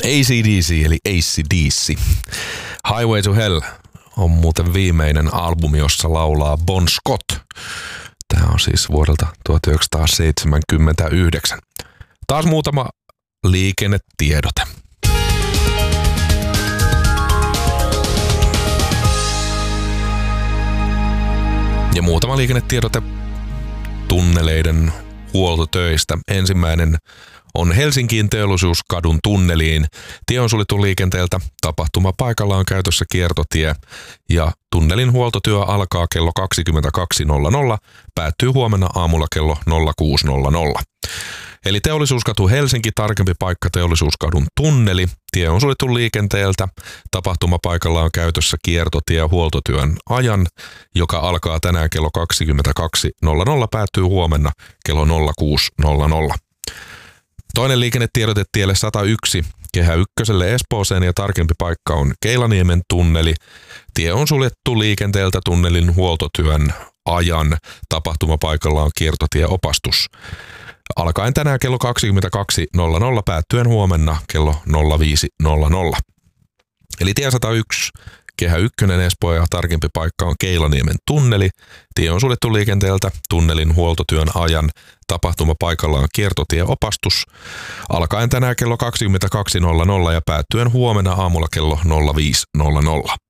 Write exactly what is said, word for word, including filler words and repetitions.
A C D C eli A C D C. Highway to Hell on muuten viimeinen albumi, jossa laulaa Bon Scott. Tämä on siis vuodelta tuhatyhdeksänsataaseitsemänkymmentäyhdeksän. Taas muutama liikennetiedote. Ja muutama liikennetiedote tunneleiden huoltotöistä. Ensimmäinen on Helsinkiin Teollisuuskadun tunneliin. Tie on suljettu liikenteeltä. Tapahtumapaikalla on käytössä kiertotie ja tunnelin huoltotyö alkaa kello kaksikymmentäkaksi nolla nolla, päättyy huomenna aamulla kello nolla kuusi nolla nolla. Eli Teollisuuskatu Helsinki, tarkempi paikka Teollisuuskadun tunneli. Tie on suljettu liikenteeltä. Tapahtumapaikalla on käytössä kiertotie huoltotyön ajan, joka alkaa tänään kello kaksikymmentäkaksi nolla nolla, päättyy huomenna kello nolla kuusi nolla nolla. Toinen liikennetiedote tielle sata yksi Kehä ykköselle Espooseen ja tarkempi paikka on Keilaniemen tunneli. Tie on suljettu liikenteeltä tunnelin huoltotyön ajan. Tapahtumapaikalla on kiertotieopastus. Alkaen tänään kello kaksikymmentäkaksi nolla nolla, päättyen huomenna kello nolla viisi nolla nolla. Eli tie sata yksi Kehä ykkönen Espoo ja tarkempi paikka on Keilaniemen tunneli. Tie on suljettu liikenteeltä tunnelin huoltotyön ajan. Tapahtumapaikalla on kiertotieopastus. Alkaen tänään kello kaksikymmentäkaksi nolla nolla ja päättyen huomenna aamulla kello nolla viisi nolla nolla.